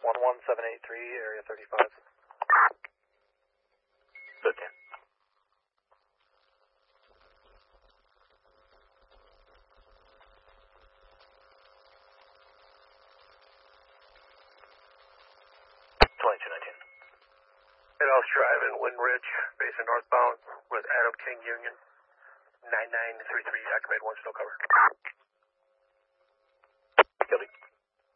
11783, area 35. 15. Meadows Drive in Wind Ridge, facing northbound with Adam King Union, 9933, activate 1, still covered.